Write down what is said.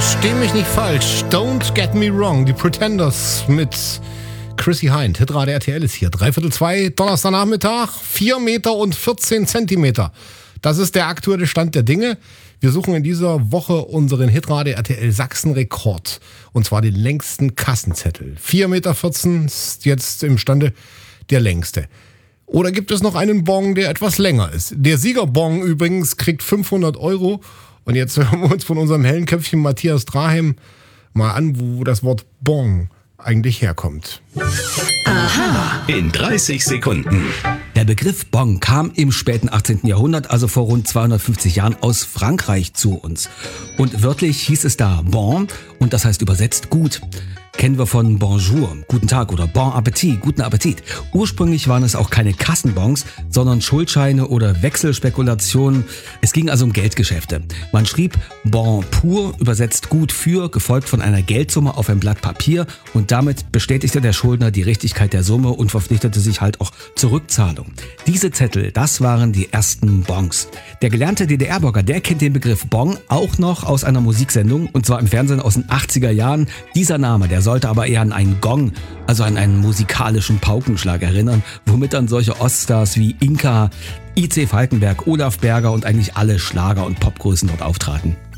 Versteh mich nicht falsch. Don't get me wrong. Die Pretenders mit Chrissy Hynde. Hitrate RTL ist hier. 3:45, Donnerstagnachmittag, 4 Meter und 14 Zentimeter. Das ist der aktuelle Stand der Dinge. Wir suchen in dieser Woche unseren Hitrate RTL Sachsen-Rekord. Und zwar den längsten Kassenzettel. 4,14 Meter ist jetzt imstande der längste. Oder gibt es noch einen Bon, der etwas länger ist? Der Siegerbon übrigens kriegt 500 Euro. Und jetzt hören wir uns von unserem hellen Köpfchen Matthias Drahem mal an, wo das Wort Bon eigentlich herkommt. Aha. In 30 Sekunden. Der Begriff Bon kam im späten 18. Jahrhundert, also vor rund 250 Jahren, aus Frankreich zu uns. Und wörtlich hieß es da Bon und das heißt übersetzt gut. Kennen wir von Bonjour, guten Tag oder Bon Appetit, guten Appetit. Ursprünglich waren es auch keine Kassenbons, sondern Schuldscheine oder Wechselspekulationen. Es ging also um Geldgeschäfte. Man schrieb Bon pur, übersetzt gut für, gefolgt von einer Geldsumme auf ein Blatt Papier und damit bestätigte der Schuldner die Richtigkeit der Summe und verpflichtete sich halt auch zur Rückzahlung. Diese Zettel, das waren die ersten Bons. Der gelernte DDR-Bürger, der kennt den Begriff Bon auch noch aus einer Musiksendung und zwar im Fernsehen aus den 80er Jahren. Dieser Name, der sollte aber eher an einen Gong, also an einen musikalischen Paukenschlag erinnern, womit dann solche Oststars wie Inka, IC Falkenberg, Olaf Berger und eigentlich alle Schlager- und Popgrößen dort auftraten.